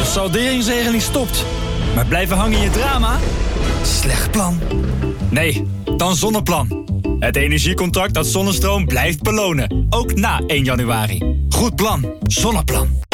salderingsregeling stopt, maar blijven hangen in je drama? Slecht plan. Nee, dan Zonneplan. Het energiecontract dat Zonnestroom blijft belonen. Ook na 1 januari. Goed plan. Zonneplan.